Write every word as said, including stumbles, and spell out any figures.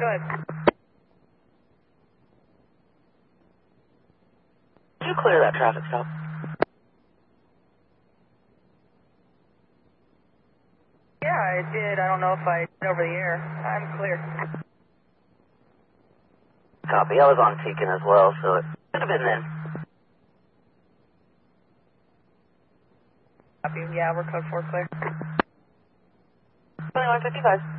ahead. Did you clear that traffic stop? Yeah, I did. I don't know if I did over the air. I'm clear. Copy. I was on Tekin as well, so it could have been then. Copy. Yeah, we're code four clear. twenty-one fifty-five.